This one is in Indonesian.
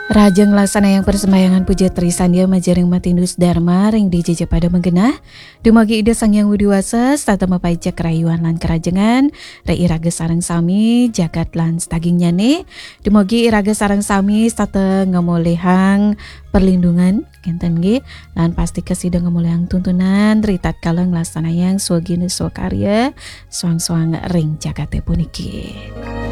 Rajeng laksana yang persembayangan puja trisandia majaring matindus dharma ring dijeje pada menggenah dumagi ida sang yang widiwasa tata mapaica kerayuan lan kerajengan ra iraga sareng sami jagat lan staging nyane dumagi iraga sareng sami tata ngamolehang perlindungan kenten nggih lan pasti kesida ngamolehang tuntunan ritat kaleng laksana yang swagina swakarya suang-suang ring jagate puniki.